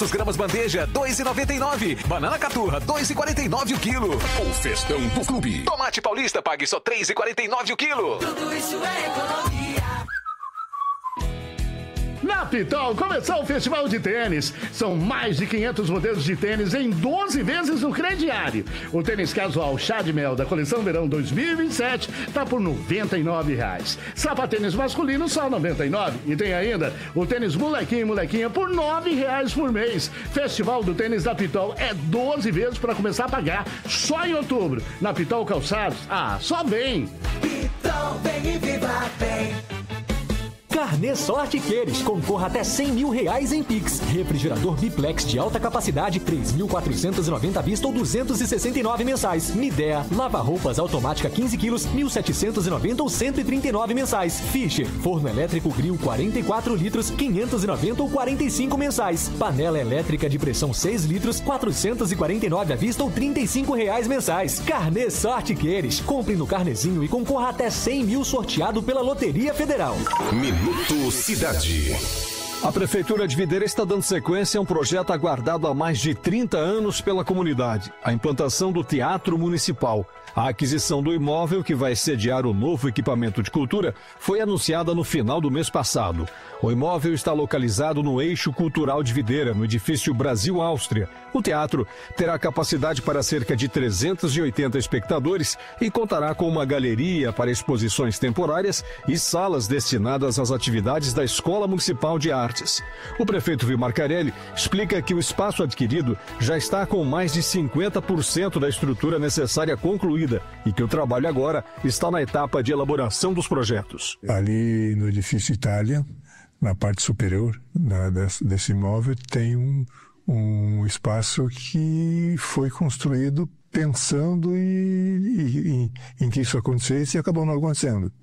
gramas bandeja, 2,99. Banana caturra, 2,49 o quilo. O festão do clube. Tomate paulista, pague só 3,49 o quilo. Tudo isso é economia. Na Pitol começou o Festival de Tênis. São mais de 500 modelos de tênis em 12 vezes no crediário. O tênis casual Chá de Mel da coleção Verão 2027 tá por R$ 99. Sapatênis masculino só R$ 99. E tem ainda o tênis molequinho e molequinha por R$ 9 por mês. Festival do Tênis da Pitol é 12 vezes para começar a pagar só em outubro. Na Pitol Calçados, só vem! Pitol, vem e viva bem. Carnê Sorte Queires. Concorra até R$100 mil em Pix. Refrigerador Biplex de alta capacidade, 3.490 à vista ou 269 mensais. Midea. Lava-roupas automática 15 quilos, 1.790 ou 139 mensais. Fischer. Forno elétrico Grill 44 litros, 590 ou 45 mensais. Panela elétrica de pressão 6 litros, 449 à vista ou R$35 mensais. Carnê Sorte Queires. Compre no Carnezinho e concorra até R$100 mil sorteado pela Loteria Federal. Minuto Cidade. A Prefeitura de Videira está dando sequência a um projeto aguardado há mais de 30 anos pela comunidade, a implantação do Teatro Municipal. A aquisição do imóvel, que vai sediar o novo equipamento de cultura, foi anunciada no final do mês passado. O imóvel está localizado no Eixo Cultural de Videira, no edifício Brasil-Áustria. O teatro terá capacidade para cerca de 380 espectadores e contará com uma galeria para exposições temporárias e salas destinadas às atividades da Escola Municipal de Artes. O prefeito Vilmar Carelli explica que o espaço adquirido já está com mais de 50% da estrutura necessária concluída e que o trabalho agora está na etapa de elaboração dos projetos. Ali no edifício Itália, na parte superior desse imóvel, tem um espaço que foi construído pensando em que isso acontecesse e acabou não acontecendo.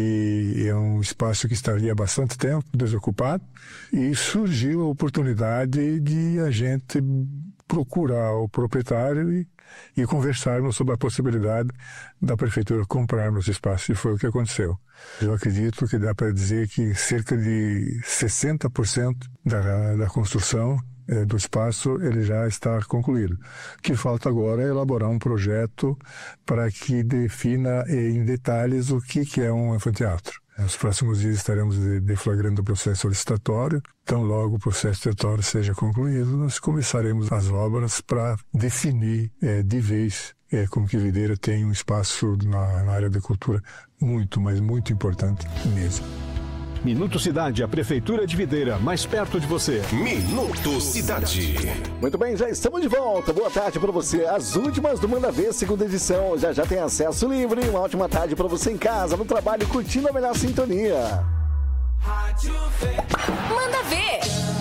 E é um espaço que estaria há bastante tempo desocupado e surgiu a oportunidade de a gente procurar o proprietário e conversarmos sobre a possibilidade da prefeitura comprarmos esse espaço, e foi o que aconteceu. Eu acredito que dá para dizer que cerca de 60% da construção do espaço ele já está concluído. O que falta agora é elaborar um projeto para que defina em detalhes o que é um anfiteatro. Nos próximos dias estaremos deflagrando o processo licitatório. Então, logo o processo licitatório seja concluído, nós começaremos as obras para definir de vez como que Videira tem um espaço na área da cultura muito, mas muito importante mesmo. Minuto Cidade, a Prefeitura de Videira, mais perto de você. Minuto Cidade. Muito bem, já estamos de volta. Boa tarde para você. As últimas do Manda Ver, segunda edição. Já tem acesso livre. Uma ótima tarde para você em casa, no trabalho, curtindo a melhor sintonia. Manda Ver.